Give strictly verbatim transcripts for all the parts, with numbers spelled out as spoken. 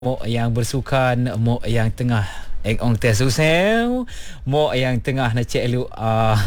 Mok yang bersukan, mok yang tengah eng ong teh susah, mok yang tengah nak cek lu ah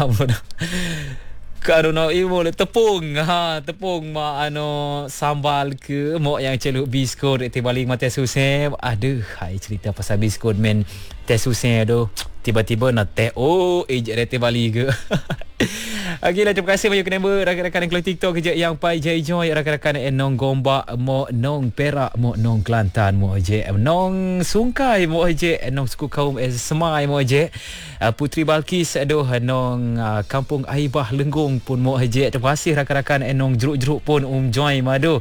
Karena ibu le tepung ha tepung ma ano sambal ke mok yang celuk biskut ti balik mate susah. Aduh, hai cerita pasal biskut men teh susah tu tiba-tiba nak teh oh eh rete balik ke. Okey lah, terima kasih banyak kenapa rakan-rakan yang keluar TikTok kerja yang pai jai joy rakan-rakan enong Gombak, mo nong Perak, mo nong Kelantan, mo je nong Sungkai, mo je nong suku kaum Semai, mo je Putri Balkis, aduh nong Kampung Aibah Lenggong pun mo je. Terima kasih rakan-rakan enong jeruk-jeruk pun um join madu.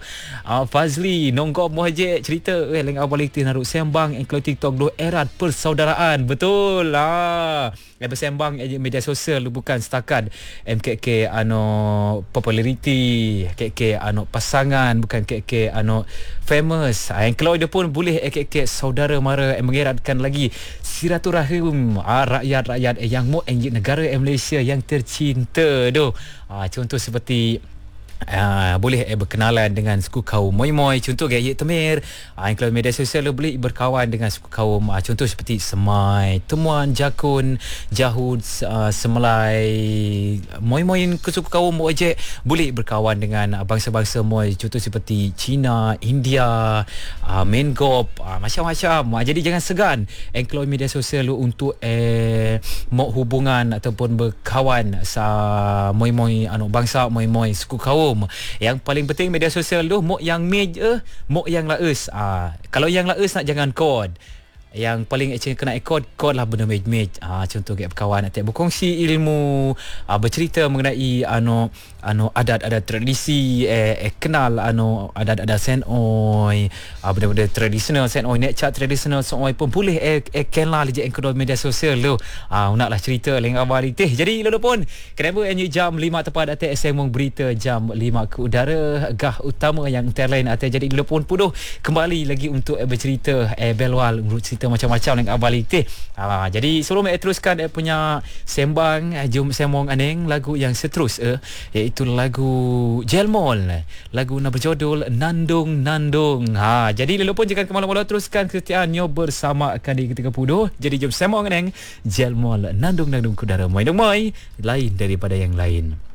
Fazli nong Gob mo je cerita eh leng awal itu naruk sembang yang keluar TikTok do erat persaudaraan. Betul lah. Eh bersembang eh, media sosial bukan setakat M K K ano populariti, K K ano pasangan, bukan K K ano famous. Yang kalau dia pun boleh K K saudara mara yang mengeratkan lagi silaturahim ah, rakyat-rakyat yang mau enjit negara Malaysia yang tercinta tu. Ah, contoh seperti Uh, boleh eh, berkenalan dengan suku kaum Moi-Moi, contoh Gayet Temir. uh, yang kalau media sosial boleh berkawan dengan suku kaum uh, contoh seperti Semai, Temuan, Jakun, Jahud, uh, Semelai, Moi-Moi ke suku kaum Moi je boleh berkawan dengan uh, bangsa-bangsa Moi, contoh seperti China, India, uh, Mengop, uh, macam-macam. uh, jadi jangan segan yang kalau media sosial untuk eh mau hubungan ataupun berkawan sa Moi-Moi anu bangsa Moi-Moi suku kaum. Yang paling penting media sosial tu mok yang meja, mok yang laes. Ah, kalau yang laes nak jangan kod. Yang paling actually kena kod kod lah benda mej-mej. Ah, contoh kayak berkawan nak berkongsi ilmu, ah, bercerita mengenai ano ano adat-adat tradisi, eh, eh kenal ano adat-adat senoi, ah, benda-benda tradisional senoi, nek chat tradisional senoi pun boleh eh, eh kenal je yang kedua media sosial tu. Ah, naklah cerita leng awal teh. Jadi lalu pun kenapa enyu jam lima tepat atas semong berita jam lima ke udara gah utama yang terlain atas. Jadi lalu pun puduh kembali lagi untuk eh, bercerita eh belwal urut cerita macam-macam dengan abang teh. Ha, jadi sebelum saya teruskan saya punya sembang, jom sembang aneng lagu yang seterus eh, iaitu lagu Jelmol, lagu nak berjudul Nandung Nandung. Ha, jadi lelupun jangan ke malam-malam, teruskan kesetiaannya bersama akan di ketika puduh. Jadi jom sembang aneng Jelmol Nandung Nandung Kudara Moi Dong Moi, lain daripada yang lain.